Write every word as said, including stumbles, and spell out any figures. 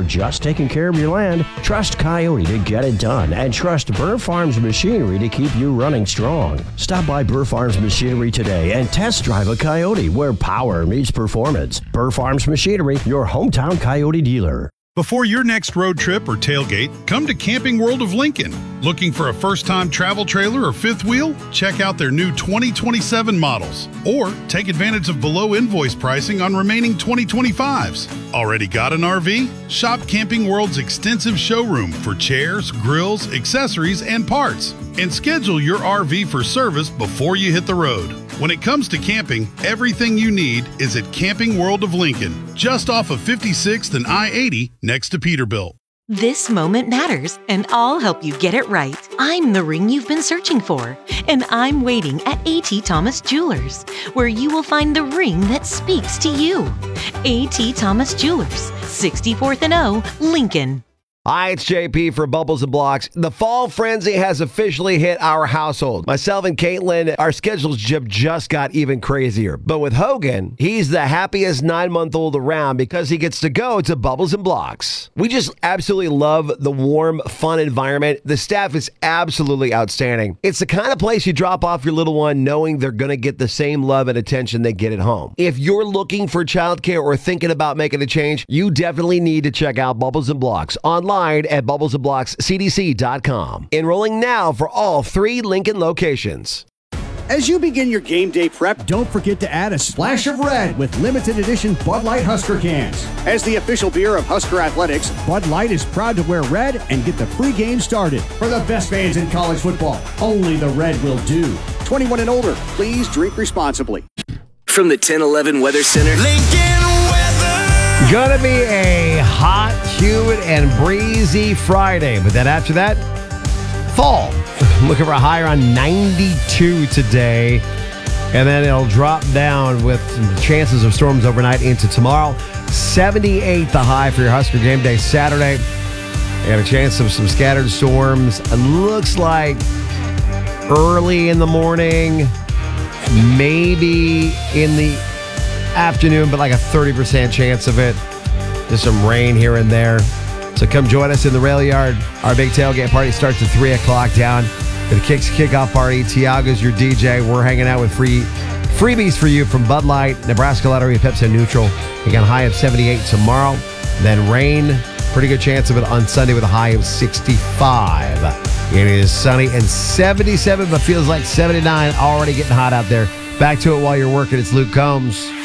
just taking care of your land? Trust Coyote to get it done, and trust Burr Farms Machinery to keep you running strong. Stop by Burr Farms Machinery today and test drive a Coyote where power meets performance. Burr Farms Machinery, your hometown Coyote dealer. Before your next road trip or tailgate, come to Camping World of Lincoln. Looking for a first-time travel trailer or fifth wheel? Check out their new twenty twenty-seven models. Or take advantage of below invoice pricing on remaining twenty twenty-fives. Already got an R V? Shop Camping World's extensive showroom for chairs, grills, accessories, and parts. And schedule your R V for service before you hit the road. When it comes to camping, everything you need is at Camping World of Lincoln, just off of fifty-sixth and I eighty next to Peterbilt. This moment matters, and I'll help you get it right. I'm the ring you've been searching for, and I'm waiting at A T Thomas Jewelers, where you will find the ring that speaks to you. A T Thomas Jewelers, sixty-fourth and O, Lincoln. Hi, it's J P for Bubbles and Blocks. The fall frenzy has officially hit our household. Myself and Caitlin, our schedules just got even crazier. But with Hogan, he's the happiest nine-month-old around because he gets to go to Bubbles and Blocks. We just absolutely love the warm, fun environment. The staff is absolutely outstanding. It's the kind of place you drop off your little one knowing they're going to get the same love and attention they get at home. If you're looking for childcare or thinking about making a change, you definitely need to check out Bubbles and Blocks online at bubbles and blocks c d c dot com. Enrolling now for all three Lincoln locations. As you begin your game day prep, don't forget to add a splash of red with limited edition Bud Light Husker cans. As the official beer of Husker Athletics, Bud Light is proud to wear red and get the pregame started. For the best fans in college football, only the red will do. twenty-one and older, please drink responsibly. From the ten eleven Weather Center, Lincoln Weather. Gonna be a hot, humid, and breezy Friday, but then after that, fall. Looking for a high around ninety-two today, and then it'll drop down with some chances of storms overnight into tomorrow. seventy-eight the high for your Husker game day Saturday. You have a chance of some scattered storms. It looks like early in the morning, maybe in the afternoon, but like a thirty percent chance of it. Just some rain here and there. So come join us in the rail yard. Our big tailgate party starts at three o'clock down for the Kicks kickoff party. Tiago's your D J. We're hanging out with free freebies for you from Bud Light, Nebraska Lottery, Pepsi Neutral. You got a high of seventy-eight tomorrow. Then rain, pretty good chance of it on Sunday with a high of sixty-five. It is sunny and seventy-seven, but feels like seventy-nine. Already getting hot out there. Back to it while you're working. It's Luke Combs.